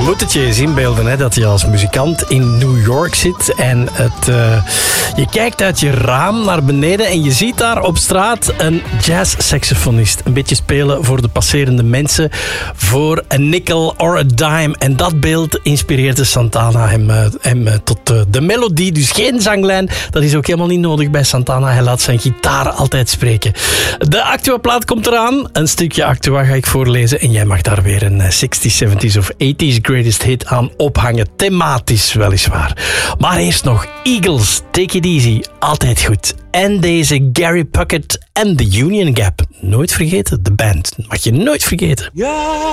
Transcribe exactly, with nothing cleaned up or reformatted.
moet het je eens inbeelden hè, dat je als muzikant in New York zit en het, uh, je kijkt uit je raam naar beneden en je ziet daar op straat een jazzsaxofonist een beetje spelen voor de passerende mensen voor een nickel or a dime. En dat beeld inspireerde Santana hem, uh, hem uh, tot uh, de melodie. Dus geen zanglijn, dat is ook helemaal niet nodig bij Santana. Hij laat zijn gitaar altijd spreken. De Actua-plaat komt eraan. Een stukje Actua ga ik voorlezen en jij mag daar weer een uh, zestig, zeventig of tachtig greatest hit aan ophangen. Thematisch weliswaar. Maar eerst nog Eagles, Take It Easy, altijd goed. En deze Gary Puckett en The Union Gap. Nooit vergeten, de band. Mag je nooit vergeten. Ja.